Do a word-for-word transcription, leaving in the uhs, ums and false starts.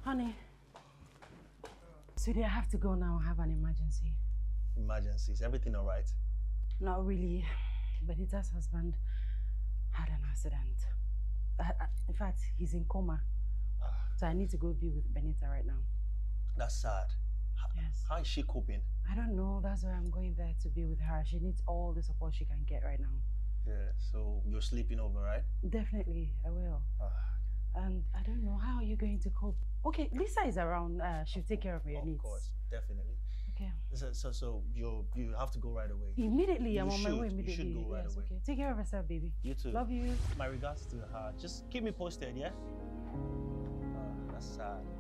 Honey. Sweetie, I have to go now. I have an emergency. Emergency? Is everything all right? Not really. Benita's husband had an accident. I, I, in fact, he's in coma. Ah. So I need to go be with Benita right now. That's sad. How, yes. How is she coping? I don't know. That's why I'm going there to be with her. She needs all the support she can get right now. Yeah, so you're sleeping over, right? Definitely, I will. Ah. And I don't know, how are you going to cope? Okay, Lisa is around. Uh, she'll take care of your of needs. Of course, definitely. Okay. So, so, so you you have to go right away. Immediately, you I'm on should, my way. Immediately. You should go right yes, away. Okay. Take care of yourself, baby. You too. Love you. My regards to her. Just keep me posted, yeah? Uh, that's sad.